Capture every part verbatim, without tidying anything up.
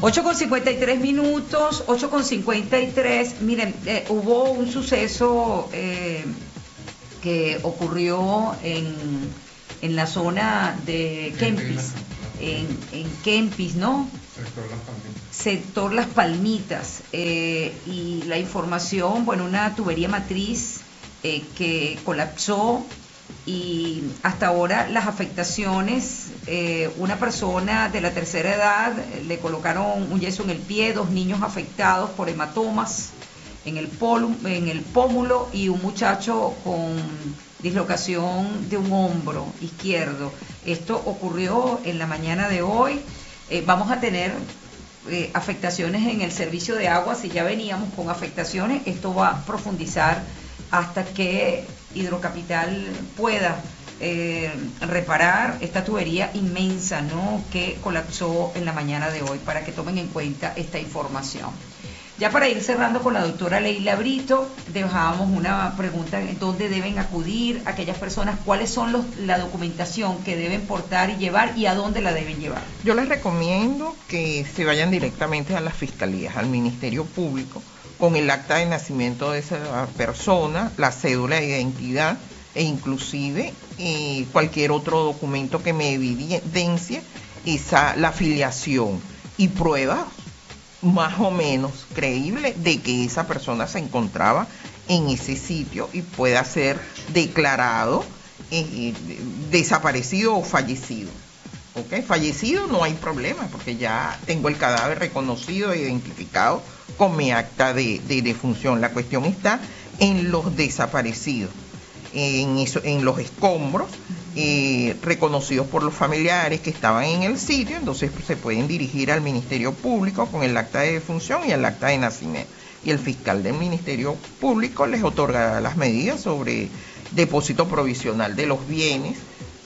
ocho con cincuenta y tres minutos, ocho con cincuenta y tres. Miren, eh, hubo un suceso eh, que ocurrió en, en la zona de Kempis, en, en Kempis, ¿no? Sector Las Palmitas. Sector Las Palmitas. Eh, y la información, bueno, una tubería matriz eh, que colapsó. Y hasta ahora las afectaciones, eh, una persona de la tercera edad le colocaron un yeso en el pie, dos niños afectados por hematomas en el, polu, en el pómulo y un muchacho con dislocación de un hombro izquierdo. Esto ocurrió en la mañana de hoy. Eh, vamos a tener eh, afectaciones en el servicio de agua. Si ya veníamos con afectaciones, esto va a profundizar hasta que Hidrocapital pueda eh, reparar esta tubería inmensa, ¿no?, que colapsó en la mañana de hoy, para que tomen en cuenta esta información. Ya para ir cerrando con la doctora Leila Brito, dejábamos una pregunta: ¿dónde deben acudir aquellas personas? ¿Cuáles son los, la documentación que deben portar y llevar, y a dónde la deben llevar? Yo les recomiendo que se vayan directamente a las fiscalías, al Ministerio Público, con el acta de nacimiento de esa persona, la cédula de identidad e inclusive eh, cualquier otro documento que me evidencie esa, la afiliación, y pruebas más o menos creíbles de que esa persona se encontraba en ese sitio y pueda ser declarado eh, desaparecido o fallecido. ¿Okay? Fallecido no hay problema, porque ya tengo el cadáver reconocido e identificado con mi acta de, de defunción. La cuestión está en los desaparecidos, en, eso, en los escombros eh, reconocidos por los familiares que estaban en el sitio. Entonces pues, se pueden dirigir al Ministerio Público con el acta de defunción y el acta de nacimiento, y el fiscal del Ministerio Público les otorgará las medidas sobre depósito provisional de los bienes,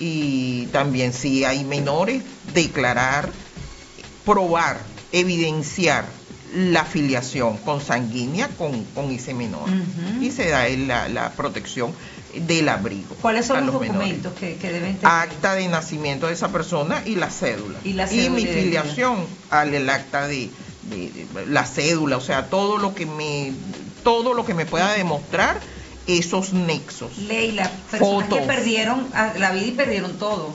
y también si hay menores, declarar, probar, evidenciar la afiliación consanguínea con, con ese menor. Uh-huh. Y se da la, la protección del abrigo. ¿Cuáles son los, los documentos que, que deben tener? Acta de nacimiento de esa persona y la cédula. Y, la cédula y mi filiación al el acta de, de, de la cédula, o sea, todo lo que me, todo lo que me pueda demostrar esos nexos. Leila, personas fotos que perdieron la vida y perdieron todo.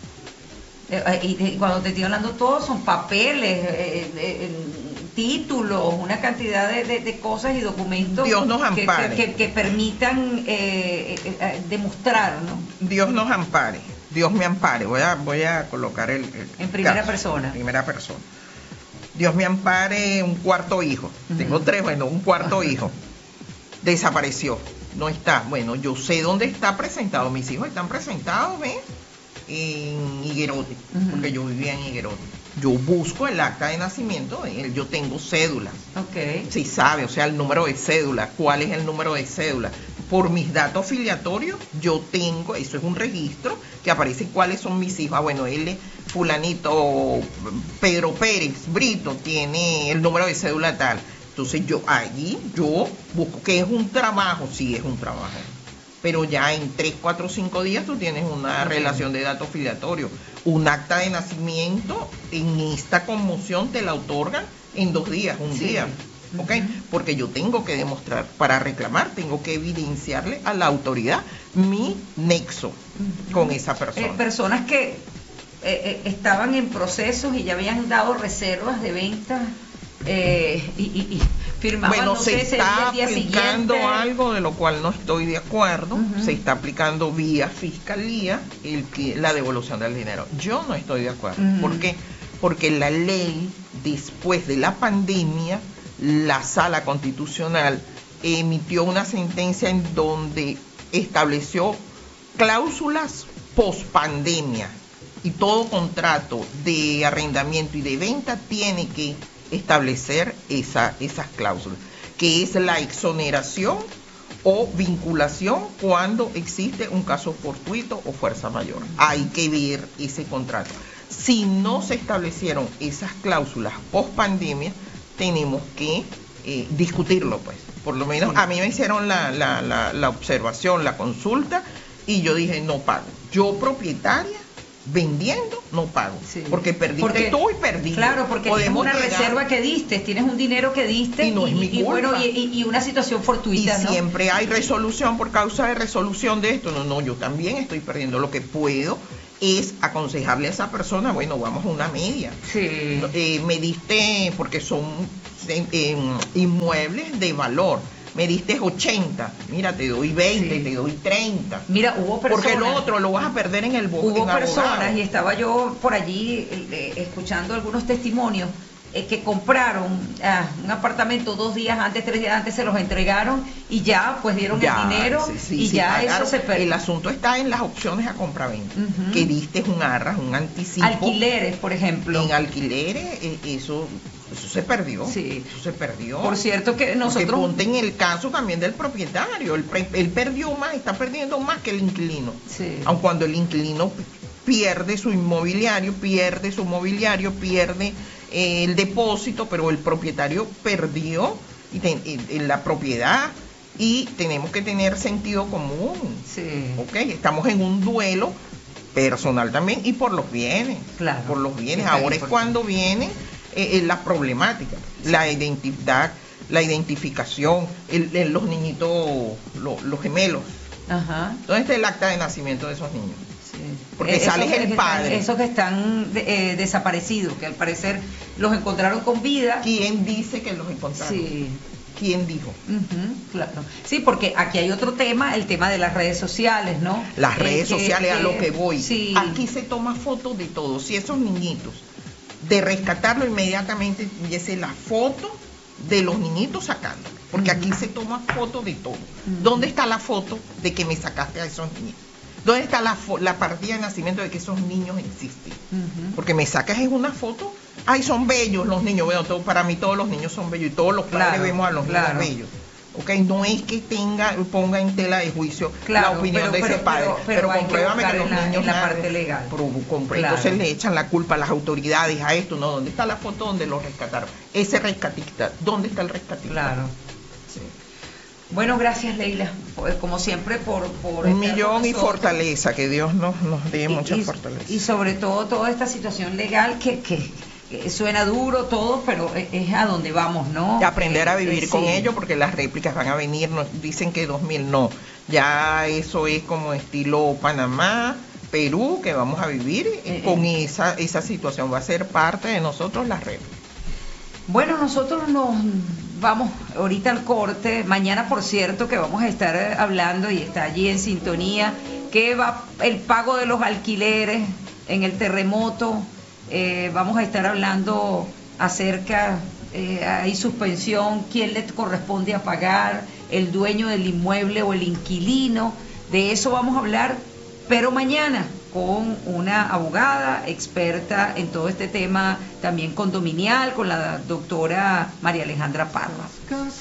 Eh, y, y cuando te estoy hablando todo, son papeles, eh, eh, títulos, una cantidad de, de, de cosas y documentos. Dios nos ampare. Que, que, que permitan eh, eh, eh, demostrar, ¿no? Dios nos ampare. Dios me ampare. Voy a, voy a colocar el, el en primera caso, persona. En primera persona. Dios me ampare, un cuarto hijo. Uh-huh. Tengo tres, bueno, un cuarto uh-huh. hijo. Desapareció. No está. Bueno, yo sé dónde está presentado. Mis hijos están presentados, ¿ven? En Higuerote, uh-huh. porque yo vivía en Higuerote. Yo busco el acta de nacimiento de él. Yo tengo cédulas. Okay. Si sabe, o sea, el número de cédula. ¿Cuál es el número de cédula? Por mis datos filiatorios, yo tengo, eso es un registro que aparece cuáles son mis hijos. Ah, bueno, él es fulanito, Pedro Pérez Brito, tiene el número de cédula tal. Entonces yo allí, yo busco, que es un trabajo, sí es un trabajo, pero ya en tres, cuatro, cinco días tú tienes una relación de datos filiatorios. Un acta de nacimiento en esta conmoción te la otorgan en dos días, un sí. día, ¿ok? Uh-huh. Porque yo tengo que demostrar, para reclamar, tengo que evidenciarle a la autoridad mi nexo uh-huh. con esa persona. Eh, personas que eh, eh, estaban en procesos y ya habían dado reservas de venta. Eh, y, y, y firmaban, bueno, no se sé, está el día aplicando siguiente. Algo de lo cual no estoy de acuerdo. Uh-huh. Se está aplicando vía fiscalía el que, la devolución del dinero. Yo no estoy de acuerdo. Uh-huh. ¿Por qué? Porque la ley, después de la pandemia, la Sala Constitucional emitió una sentencia en donde estableció cláusulas post-pandemia, y todo contrato de arrendamiento y de venta tiene que establecer esa, esas cláusulas, que es la exoneración o vinculación cuando existe un caso fortuito o fuerza mayor. Hay que ver ese contrato. Si no se establecieron esas cláusulas post pandemia, tenemos que eh, discutirlo, pues. Por lo menos a mí me hicieron la, la, la, la observación, la consulta, y yo dije no pago. Yo propietaria vendiendo no pago, sí. porque perdiste porque, tú y perdí. Claro, porque Podemos tienes una llegar, reserva que diste, tienes un dinero que diste y, no y, es mi y, culpa. bueno, y, y una situación fortuita, y ¿no? siempre hay resolución por causa de resolución de esto. No, no, yo también estoy perdiendo. Lo que puedo es aconsejarle a esa persona, bueno, vamos a una media. Sí. Eh, me diste, porque son eh, eh, inmuebles de valor. Me diste ochenta, mira, te doy veinte, sí. te doy treinta. Mira, hubo personas... Porque lo otro lo vas a perder en el bo- Hubo en personas, abogado. y estaba yo por allí eh, escuchando algunos testimonios, eh, que compraron ah, un apartamento dos días antes, tres días antes, se los entregaron y ya, pues dieron ya, el dinero sí, sí, y sí, ya pagaron. Eso se perdió. El asunto está en las opciones a compraventa, uh-huh. que diste un arras, un anticipo. Alquileres, por ejemplo. En alquileres, eh, eso... Eso se perdió, sí. eso se perdió. Por cierto que nosotros... Porque ponte en el caso también del propietario, él, él perdió más, está perdiendo más que el inquilino. Sí. Aun cuando el inquilino pierde su inmobiliario, pierde su mobiliario, pierde eh, el depósito, pero el propietario perdió y ten, y, y la propiedad, y tenemos que tener sentido común. Sí. ¿Okay? Estamos en un duelo personal también y por los bienes. Claro. Por los bienes. Ahora es cuando vienen Eh, la problemática, sí. la identidad, la identificación, el, el, los niñitos, lo, los gemelos. Ajá. ¿Dónde está el acta de nacimiento de esos niños? Sí. Porque eh, sale esos el que padre. Están, esos que están eh, desaparecidos, que al parecer los encontraron con vida. ¿Quién dice que los encontraron? Sí. ¿Quién dijo? Uh-huh, claro. Sí, porque aquí hay otro tema, el tema de las redes sociales, ¿no? Las redes eh, sociales, que, a lo que voy. Sí. Aquí se toma fotos de todo. Si esos niñitos, de rescatarlo inmediatamente, tuviese la foto de los niñitos sacándolo, porque uh-huh. aquí se toma foto de todo. Uh-huh. ¿Dónde está la foto de que me sacaste a esos niños? ¿Dónde está la, fo- la partida de nacimiento de que esos niños existen? Uh-huh. Porque me sacas en una foto, ay, son bellos los niños, bueno, todo, para mí todos los niños son bellos y todos los padres claro, vemos a los claro. niños bellos. Okay, no es que tenga, ponga en tela de juicio claro, la opinión pero, de pero, ese padre, pero, pero, pero compruébame que, que los la, niños en la parte legal. Pero, compre, claro. Entonces le echan la culpa a las autoridades, a esto, ¿no? ¿Dónde está la foto donde lo rescataron? Ese rescatista, ¿dónde está el rescatista? Claro. Sí. Bueno, gracias, Leila, pues, como siempre por... por un millón y fortaleza, que Dios nos, nos dé y, mucha y, fortaleza. Y sobre todo toda esta situación legal que... que suena duro todo, pero es a donde vamos, ¿no? Aprender a vivir eh, con sí. ello, porque las réplicas van a venir, nos dicen que dos mil no, ya eso es como estilo Panamá, Perú, que vamos a vivir eh, con eh. esa esa situación, va a ser parte de nosotros las réplicas. Bueno, nosotros nos vamos ahorita al corte, mañana por cierto que vamos a estar hablando y está allí en sintonía, que va el pago de los alquileres en el terremoto. Eh, vamos a estar hablando acerca, eh, hay suspensión, quién le corresponde a pagar, el dueño del inmueble o el inquilino, de eso vamos a hablar, pero mañana con una abogada experta en todo este tema también condominial, con la doctora María Alejandra Parra.